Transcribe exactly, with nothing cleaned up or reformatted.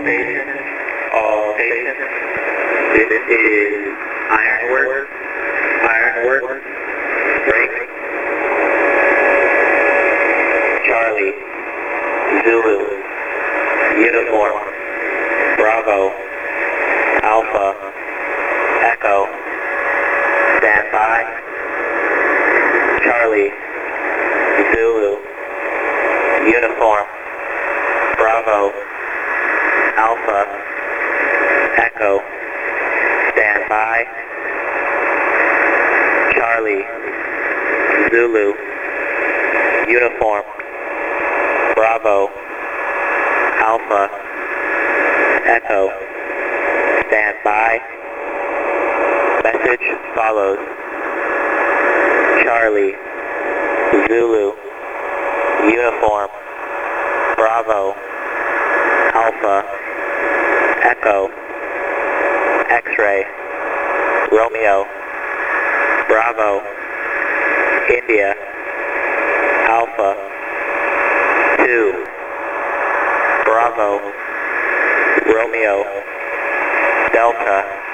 stations, all stations. This is Ironworks, Ironworks, break. Charlie, Zulu, uniform, Bravo, Alpha, Echo, stand by. Charlie, Zulu, uniform, Bravo, Alpha, Echo, stand by. Charlie, Zulu, uniform, Bravo, Alpha, Echo, stand by. Message follows. Charlie, Zulu, uniform, Bravo, Alpha, Echo, X-ray, Romeo, Bravo, India, Alpha, two, Bravo, Romeo, Delta,